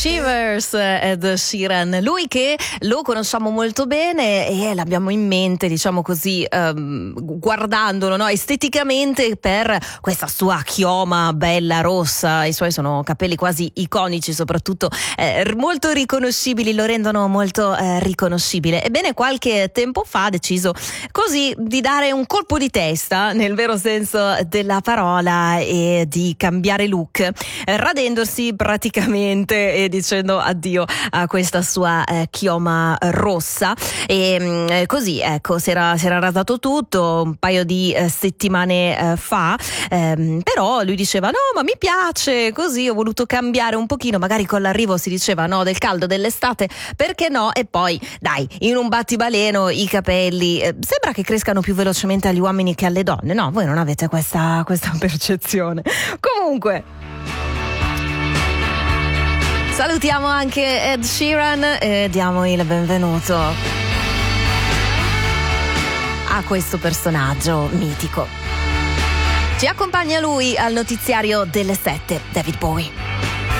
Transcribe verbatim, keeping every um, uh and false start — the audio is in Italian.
Shivers, Ed Sheeran, lui che lo conosciamo molto bene e l'abbiamo in mente, diciamo così, um, guardandolo, no, esteticamente per questa sua chioma bella rossa. I suoi sono capelli quasi iconici, soprattutto eh, molto riconoscibili, lo rendono molto eh, riconoscibile. Ebbene, qualche tempo fa ha deciso così di dare un colpo di testa, nel vero senso della parola, e di cambiare look, eh, radendosi praticamente e dicendo addio a questa sua eh, chioma rossa. E mh, così ecco si era, si era rasato tutto un paio di eh, settimane eh, fa, ehm, però lui diceva no, ma mi piace così, ho voluto cambiare un pochino, magari con l'arrivo si diceva no del caldo, dell'estate, perché no? E poi dai, in un battibaleno i capelli eh, sembra che crescano più velocemente agli uomini che alle donne, no? Voi non avete questa, questa percezione? Comunque salutiamo anche Ed Sheeran e diamo il benvenuto a questo personaggio mitico. Ci accompagna lui al notiziario delle sette, David Bowie.